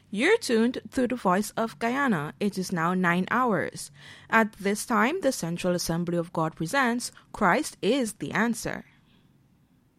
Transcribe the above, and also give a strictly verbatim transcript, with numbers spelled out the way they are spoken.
You're tuned to the Voice of Guyana. It is now nine hours. At this time, the Central Assembly of God presents Christ is the Answer.